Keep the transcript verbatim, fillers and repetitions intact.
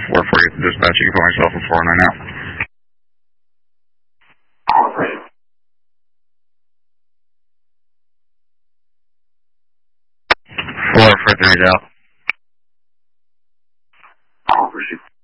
four forty at the dispatch. You can put myself in four oh nine out. four four three out.